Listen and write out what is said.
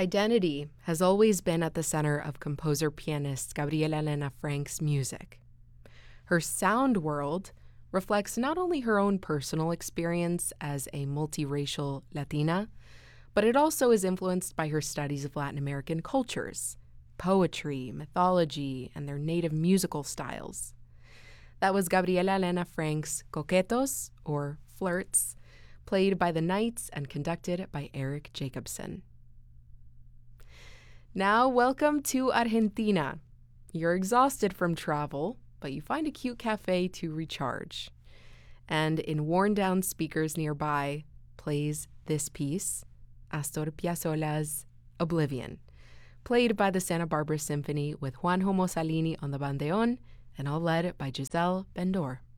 Identity has always been at the center of composer-pianist Gabriela Elena Frank's music. Her sound world reflects not only her own personal experience as a multiracial Latina, but it also is influenced by her studies of Latin American cultures, poetry, mythology, and their native musical styles. That was Gabriela Elena Frank's Coquetos, or Flirts, played by the Knights and conducted by Eric Jacobson. Now, welcome to Argentina. You're exhausted from travel, but you find a cute cafe to recharge. And in worn-down speakers nearby plays this piece, Astor Piazzolla's Oblivion, played by the Santa Barbara Symphony with Juanjo Mosalini on the bandeon and all led by Giselle Bendor.